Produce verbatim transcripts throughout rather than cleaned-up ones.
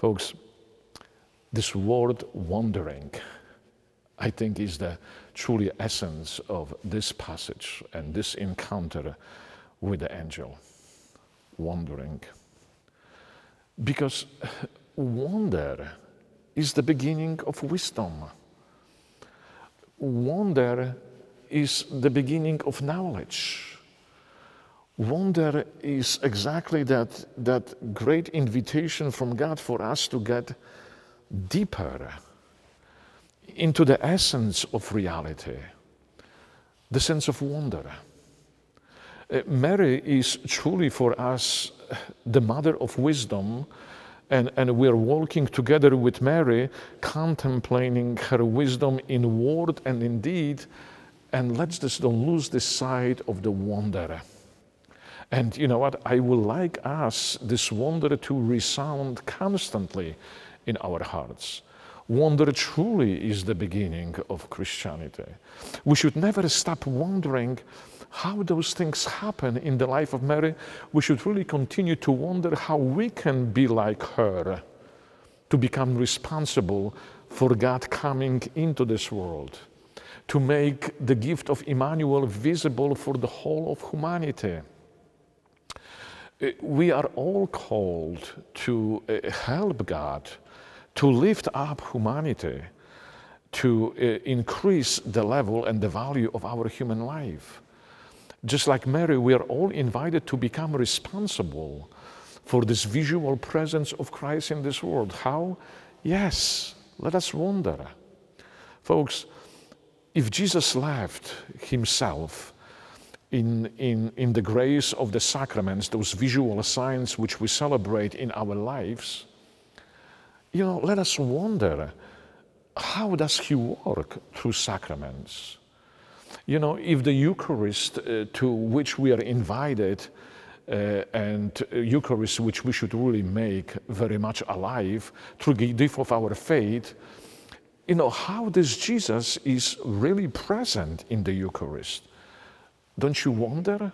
Folks, this word wandering, I think, is the truly essence of this passage and this encounter with the angel. Wandering. Because wonder is the beginning of wisdom. Wonder is the beginning of knowledge. Wonder is exactly that, that great invitation from God for us to get deeper into the essence of reality, the sense of wonder. Uh, Mary is truly for us the mother of wisdom, and, and we're walking together with Mary, contemplating her wisdom in word and in deed, and let's just don't lose this sight of the wonder. And you know what? I would like us, this wonder, to resound constantly in our hearts. Wonder truly is the beginning of Christianity. We should never stop wondering how those things happen in the life of Mary. We should really continue to wonder how we can be like her, to become responsible for God coming into this world, to make the gift of Emmanuel visible for the whole of humanity. We are all called to help God, to lift up humanity, to uh, increase the level and the value of our human life. Just like Mary, we are all invited to become responsible for this visual presence of Christ in this world. How? Yes, let us wonder. Folks, if Jesus left himself in, in, in the grace of the sacraments, those visual signs which we celebrate in our lives, you know, let us wonder, how does he work through sacraments? You know, if the Eucharist uh, to which we are invited, uh, and uh, Eucharist which we should really make very much alive through the gift of our faith, you know, how this Jesus is really present in the Eucharist. Don't you wonder?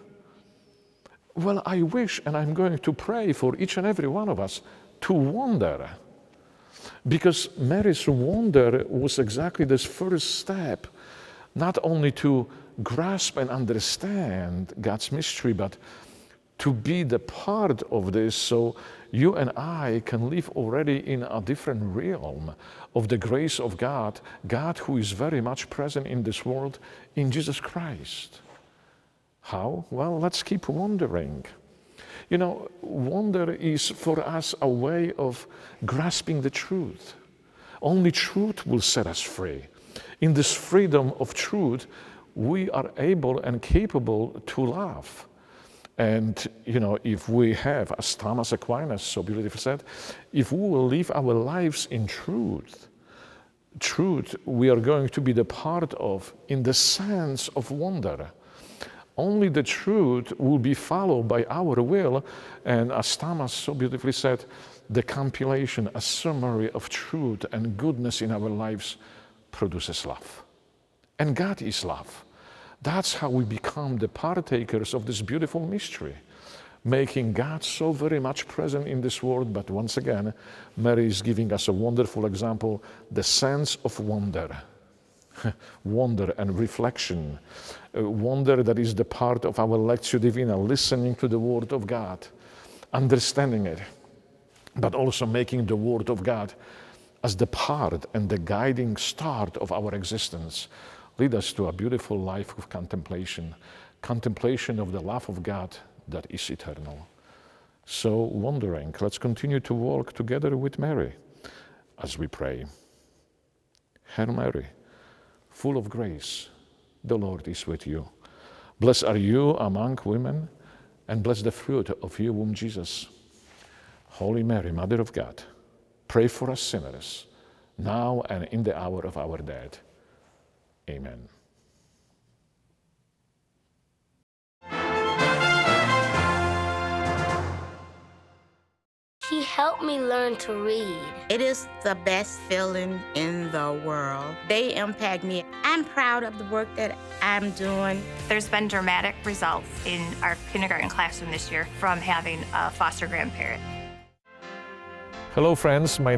Well, I wish, and I'm going to pray for each and every one of us to wonder. Because Mary's wonder was exactly this first step, not only to grasp and understand God's mystery, but to be the part of this, so you and I can live already in a different realm of the grace of God, God who is very much present in this world in Jesus Christ. How? Well, let's keep wondering. You know, wonder is for us a way of grasping the truth. Only truth will set us free. In this freedom of truth, we are able and capable to love. And, you know, if we have, as Thomas Aquinas so beautifully said, if we will live our lives in truth, truth we are going to be the part of in the sense of wonder. Only the truth will be followed by our will, and as Thomas so beautifully said, the compilation, a summary of truth and goodness in our lives produces love. And God is love. That's how we become the partakers of this beautiful mystery, making God so very much present in this world. But once again, Mary is giving us a wonderful example, the sense of wonder. Wonder and reflection, uh, wonder that is the part of our Lectio Divina, listening to the Word of God, understanding it, but also making the Word of God as the part and the guiding start of our existence, lead us to a beautiful life of contemplation, contemplation of the love of God that is eternal. So wondering, let's continue to walk together with Mary as we pray. Hail Mary, full of grace, the Lord is with you. Blessed are you among women, and blessed the fruit of your womb, Jesus. Holy Mary, Mother of God, pray for us sinners, now and in the hour of our death. Amen. He helped me learn to read. It is the best feeling in the world. They impact me. I'm proud of the work that I'm doing. There's been dramatic results in our kindergarten classroom this year from having a foster grandparent. Hello friends, my